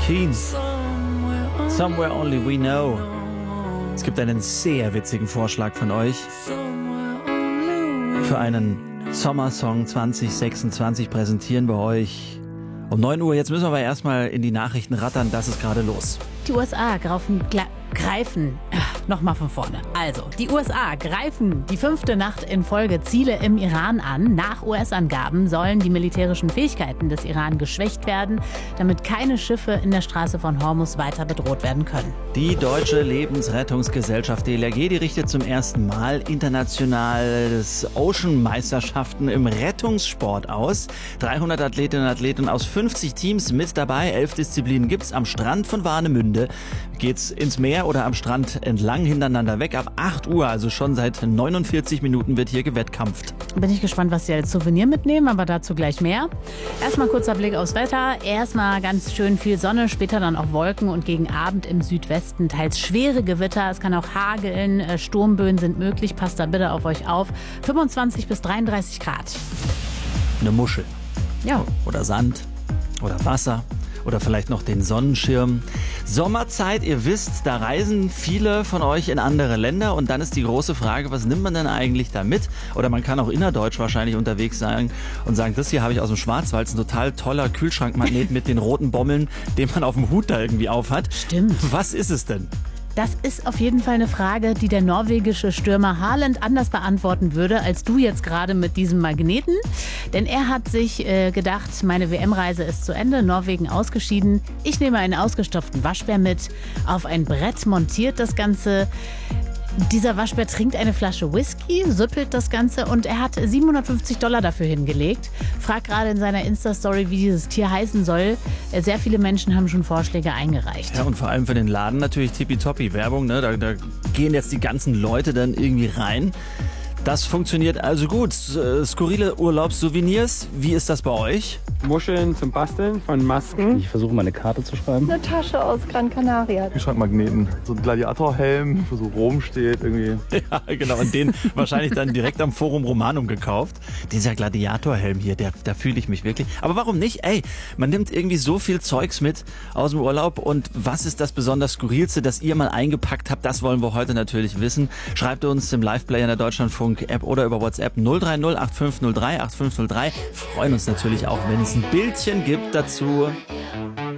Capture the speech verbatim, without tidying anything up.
Teens. Somewhere Only We Know. Es gibt einen sehr witzigen Vorschlag von euch für einen Sommersong zwanzig sechsundzwanzig präsentieren wir euch um neun Uhr. Jetzt müssen wir aber erstmal in die Nachrichten rattern. Das ist gerade los. Die U S A greifen, greifen, nochmal von vorne. Also, die U S A greifen die fünfte Nacht in Folge Ziele im Iran an. Nach U S-Angaben sollen die militärischen Fähigkeiten des Iran geschwächt werden, damit keine Schiffe in der Straße von Hormuz weiter bedroht werden können. Die Deutsche Lebensrettungsgesellschaft D L R G, die richtet zum ersten Mal internationale Ocean-Meisterschaften im Rettungssport aus. dreihundert Athletinnen und Athleten aus fünfzig Teams mit dabei. Elf Disziplinen gibt's. Am Strand von Warnemünde geht's ins Meer oder am Strand entlang hintereinander weg. Ab acht Uhr, also schon seit neunundvierzig Minuten, wird hier gewettkampft. Bin ich gespannt, was Sie als Souvenir mitnehmen, aber dazu gleich mehr. Erstmal kurzer Blick aufs Wetter. Erstmal ganz schön viel Sonne, später dann auch Wolken und gegen Abend im Südwesten teils schwere Gewitter. Es kann auch hageln, Sturmböen sind möglich. Passt da bitte auf euch auf. fünfundzwanzig bis dreiunddreißig Grad. Eine Muschel. Ja. Oder Sand. Oder Wasser. Oder vielleicht noch den Sonnenschirm. Sommerzeit, ihr wisst, da reisen viele von euch in andere Länder und dann ist die große Frage, was nimmt man denn eigentlich da mit? Oder man kann auch innerdeutsch wahrscheinlich unterwegs sein und sagen, das hier habe ich aus dem Schwarzwald, ein total toller Kühlschrankmagnet mit den roten Bommeln, den man auf dem Hut da irgendwie aufhat. Stimmt. Was ist es denn? Das ist auf jeden Fall eine Frage, die der norwegische Stürmer Haaland anders beantworten würde, als du jetzt gerade mit diesem Magneten. Denn er hat sich äh, gedacht, meine W M-Reise ist zu Ende, Norwegen ausgeschieden. Ich nehme einen ausgestopften Waschbär mit, auf ein Brett montiert das Ganze. Dieser Waschbär trinkt eine Flasche Whisky, süppelt das Ganze und er hat siebenhundertfünfzig Dollar dafür hingelegt. Fragt gerade in seiner Insta-Story, wie dieses Tier heißen soll. Sehr viele Menschen haben schon Vorschläge eingereicht. Ja, und vor allem für den Laden natürlich tippitoppi Werbung, ne? Da, da gehen jetzt die ganzen Leute dann irgendwie rein. Das funktioniert also gut. Skurrile Urlaubssouvenirs, wie ist das bei euch? Muscheln zum Basteln von Masken. Ich versuche mal eine Karte zu schreiben. Eine Tasche aus Gran Canaria. Kühlschrankmagneten. So ein Gladiatorhelm, wo so Rom steht irgendwie. Ja, genau. Und den wahrscheinlich dann direkt am Forum Romanum gekauft. Dieser Gladiatorhelm hier, der, da fühle ich mich wirklich. Aber warum nicht? Ey, man nimmt irgendwie so viel Zeugs mit aus dem Urlaub. Und was ist das besonders Skurrilste, das ihr mal eingepackt habt? Das wollen wir heute natürlich wissen. Schreibt uns im Live-Player in der Deutschlandfunk-App oder über WhatsApp null drei null acht fünf null drei acht fünf null drei. Freuen uns natürlich auch, wenn es ein Bildchen gibt dazu.